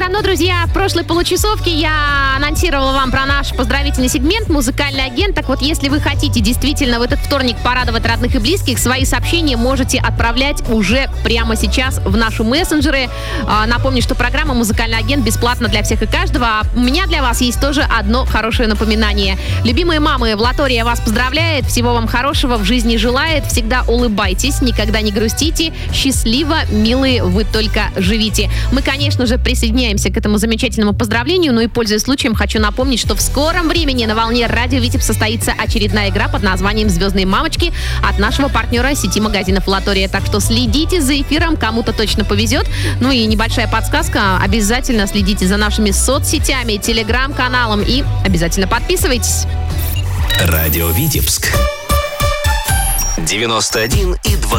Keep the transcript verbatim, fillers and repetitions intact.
Ну, друзья, в прошлой получасовке я анонсировала вам про наш поздравительный сегмент «Музыкальный агент». Так вот, если вы хотите действительно в этот вторник порадовать родных и близких, свои сообщения можете отправлять уже прямо сейчас в наши мессенджеры. Напомню, что программа «Музыкальный агент» бесплатна для всех и каждого. А у меня для вас есть тоже одно хорошее напоминание. Любимые мамы, Влатория вас поздравляет, всего вам хорошего в жизни желает. Всегда улыбайтесь, никогда не грустите. Счастливо, милые, вы только живите. Мы, конечно же, присоединяемся к этому замечательному поздравлению, но и, пользуясь случаем, хочу напомнить, что в скором времени на волне радио Витебск состоится очередная игра под названием «Звездные мамочки» от нашего партнера сети магазинов «Влатория». Так что следите за эфиром, кому-то точно повезет. Ну и небольшая подсказка, обязательно следите за нашими соцсетями, телеграм-каналом и обязательно подписывайтесь. Радио Витебск девяносто один и два.